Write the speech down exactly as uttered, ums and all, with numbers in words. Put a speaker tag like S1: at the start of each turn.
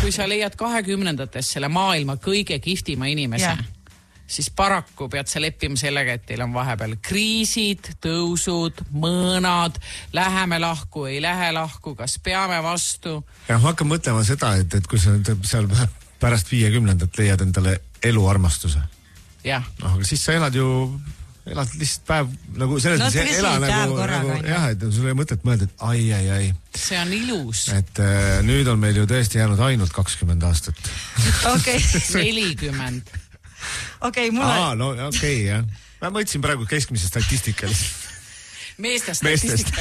S1: kui sa leiad kahekümnendates selle maailma kõige kihvtima inimese, ja. Siis paraku pead sa leppima sellega, et teil on vahepeal kriisid, tõusud, mõõnad, läheme lahku, ei lähe lahku, kas peame vastu.
S2: Ja ma hakkan mõtlema seda, et, et kui sa seal pärast viiekümnendat leiad endale eluarmastuse.
S1: Jah.
S2: No, aga siis sa elad ju, elad lihtsalt päev, nagu selles no, mõttes ela nagu, nagu jah, et sul ei mõtet mõelda, et ai, ai, ai.
S1: See on ilus.
S2: Et äh, nüüd on meil ju tõesti jäänud ainult kakskümmend aastat.
S3: Okei.
S1: nelikümmend.
S3: Okei, mulle...
S2: Aa, no okei, okay, jah. Ma mõtlesin praegu keskmise statistika.
S1: Meeste statistika.